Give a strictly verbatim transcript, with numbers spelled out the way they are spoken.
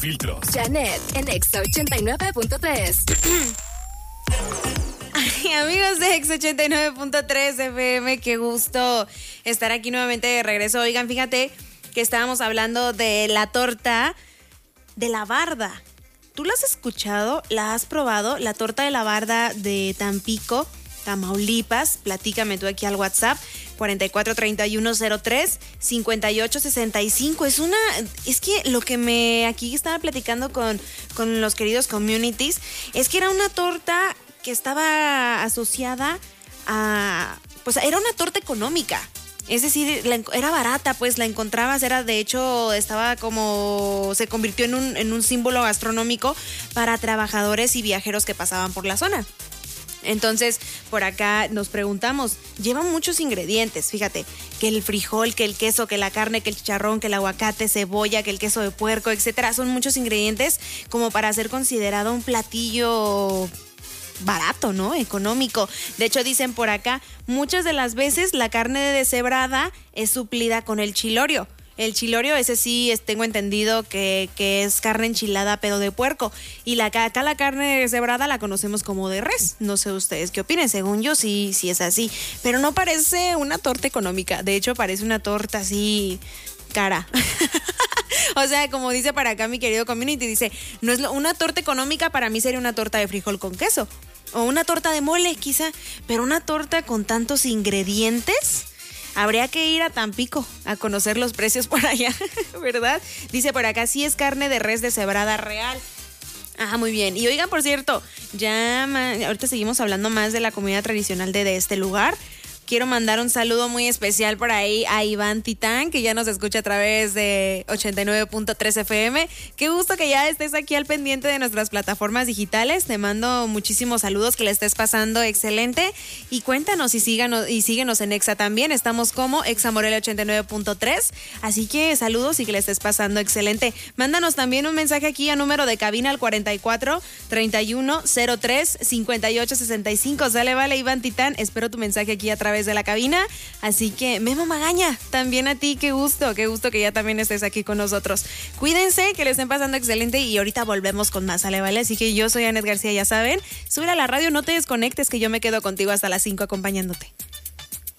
filtros. Janet en Exa ochenta y nueve punto tres. Ay, amigos de Exa ochenta y nueve punto tres F M, qué gusto estar aquí nuevamente de regreso. Oigan, fíjate que estábamos hablando de la torta de la barda. ¿Tú la has escuchado? ¿La has probado? La torta de la barda de Tampico, Tamaulipas. Platícame tú aquí al WhatsApp cuarenta y cuatro treinta y uno cero tres cincuenta y ocho sesenta y cinco. Es una, es que lo que me aquí estaba platicando con, con los queridos communities es que era una torta que estaba asociada a, pues era una torta económica. Es decir, la, era barata, pues la encontrabas, era de hecho, estaba como, se convirtió en un, en un símbolo gastronómico para trabajadores y viajeros que pasaban por la zona. Entonces, por acá nos preguntamos, lleva muchos ingredientes, fíjate, que el frijol, que el queso, que la carne, que el chicharrón, que el aguacate, cebolla, que el queso de puerco, etcétera. Son muchos ingredientes como para ser considerado un platillo barato, ¿no? Económico. De hecho, dicen por acá, muchas de las veces la carne de deshebrada es suplida con el chilorio. El chilorio, ese sí, es, tengo entendido que, que es carne enchilada, pero de puerco. Y la, acá la carne deshebrada la conocemos como de res. No sé ustedes qué opinen. Según yo, sí, sí es así. Pero no parece una torta económica. De hecho, parece una torta así cara. O sea, como dice para acá mi querido community, dice, no es lo, una torta económica, para mí sería una torta de frijol con queso. O una torta de mole, quizá. Pero una torta con tantos ingredientes, habría que ir a Tampico a conocer los precios por allá, ¿verdad? Dice por acá, sí es carne de res deshebrada real. Ah, muy bien. Y oigan, por cierto, ya ahorita seguimos hablando más de la comida tradicional de, de este lugar. Quiero mandar un saludo muy especial por ahí a Iván Titán, que ya nos escucha a través de ochenta y nueve punto tres F M. Qué gusto que ya estés aquí al pendiente de nuestras plataformas digitales. Te mando muchísimos saludos, que le estés pasando excelente. Y cuéntanos y síganos, y síguenos en Exa también. Estamos como Exa Morelia ochenta y nueve punto tres. Así que saludos y que le estés pasando excelente. Mándanos también un mensaje aquí a número de cabina al cuarenta y cuatro treinta y uno cero tres cincuenta y ocho sesenta y cinco. Sale, vale, Iván Titán. Espero tu mensaje aquí a través de la cabina. Así que Memo Magaña, también a ti, qué gusto, qué gusto que ya también estés aquí con nosotros. Cuídense, que le estén pasando excelente y ahorita volvemos con más, ¿sale, vale? Así que yo soy Anet García, ya saben, sube a la radio, no te desconectes, que yo me quedo contigo hasta las cinco acompañándote.